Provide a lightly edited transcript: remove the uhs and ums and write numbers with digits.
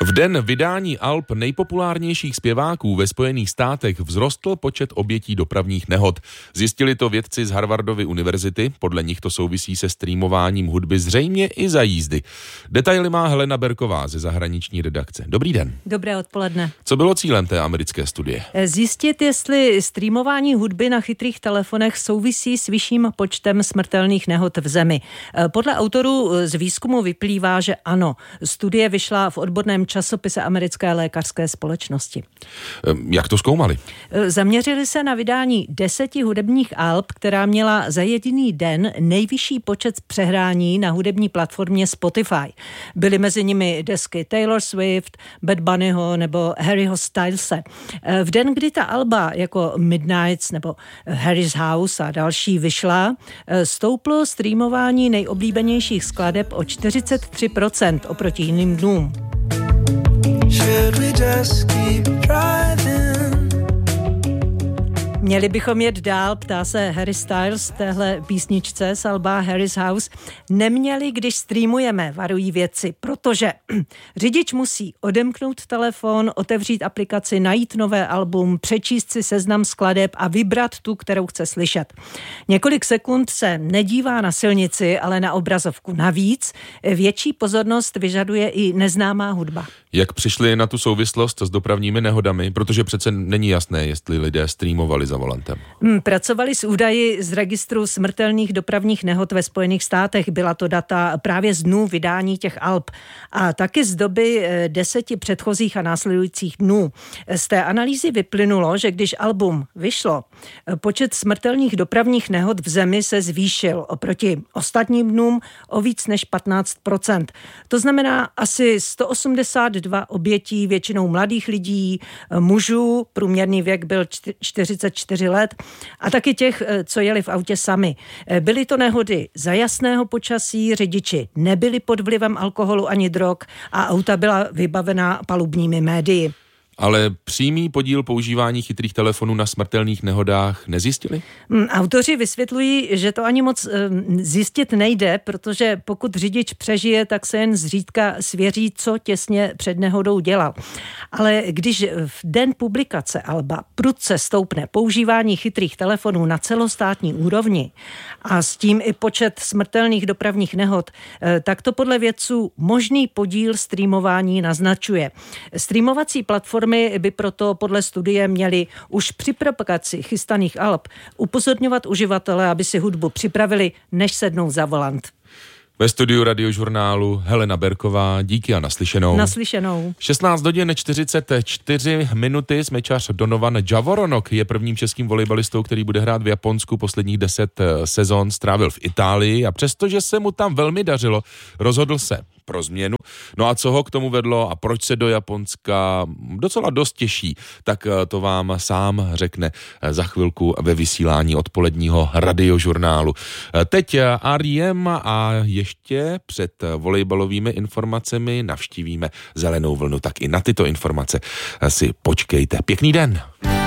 V den vydání alb nejpopulárnějších zpěváků ve Spojených státech vzrostl počet obětí dopravních nehod. Zjistili to vědci z Harvardovy univerzity, podle nich to souvisí se streamováním hudby zřejmě i za jízdy. Detaily má Helena Berková ze zahraniční redakce. Dobrý den. Dobré odpoledne. Co bylo cílem té americké studie? Zjistit, jestli streamování hudby na chytrých telefonech souvisí s vyšším počtem smrtelných nehod v zemi. Podle autorů z výzkumu vyplývá, že ano. Studie vyšla v odborném časopise Americké lékařské společnosti. Jak to zkoumali? Zaměřili se na vydání 10 hudebních alb, která měla za jediný den nejvyšší počet přehrání na hudební platformě Spotify. Byly mezi nimi desky Taylor Swift, Bad Bunnyho nebo Harryho Stylese. V den, kdy ta alba jako Midnights nebo Harry's House a další vyšla, stouplo streamování nejoblíbenějších skladeb o 43% oproti jiným dnům. Měli bychom jet dál, ptá se Harry Styles v téhle písničce z alba Harry's House. Neměli, když streamujeme, varují vědci, protože řidič musí odemknout telefon, otevřít aplikaci, najít nové album, přečíst si seznam skladeb a vybrat tu, kterou chce slyšet. Několik sekund se nedívá na silnici, ale na obrazovku. Navíc větší pozornost vyžaduje i neznámá hudba. Jak přišli na tu souvislost s dopravními nehodami, protože přece není jasné, jestli lidé streamovali za volantem. Pracovali s údaji z registru smrtelných dopravních nehod ve Spojených státech. Byla to data právě z dnů vydání těch alb a taky z doby 10 předchozích a následujících dnů. Z té analýzy vyplynulo, že když album vyšlo, počet smrtelných dopravních nehod v zemi se zvýšil oproti ostatním dnům o víc než 15%. To znamená asi 182 obětí, většinou mladých lidí, mužů, průměrný věk byl 44 let, a taky těch, co jeli v autě sami. Byly to nehody za jasného počasí, řidiči nebyli pod vlivem alkoholu ani drog a auta byla vybavená palubními médii. Ale přímý podíl používání chytrých telefonů na smrtelných nehodách nezjistili? Autoři vysvětlují, že to ani moc zjistit nejde, protože pokud řidič přežije, tak se jen zřídka svěří, co těsně před nehodou dělal. Ale když v den publikace alba prudce stoupne používání chytrých telefonů na celostátní úrovni a s tím i počet smrtelných dopravních nehod, tak to podle vědců možný podíl streamování naznačuje. Streamovací platformy by proto podle studie měly už při propagaci chystaných alb upozorňovat uživatele, aby si hudbu připravili, než sednou za volant. Ve studiu Radiožurnálu Helena Berková, díky a naslyšenou. Naslyšenou. 16 hodin 44 minuty, smečař Donovan Javoronok je prvním českým volejbalistou, který bude hrát v Japonsku. Posledních 10 sezon strávil v Itálii a přestože se mu tam velmi dařilo, rozhodl se pro změnu. No a co ho k tomu vedlo a proč se do Japonska docela dost těší, tak to vám sám řekne za chvilku ve vysílání odpoledního Radiožurnálu. Teď R.E.M. a ještě před volejbalovými informacemi navštívíme Zelenou vlnu, tak i na tyto informace si počkejte. Pěkný den!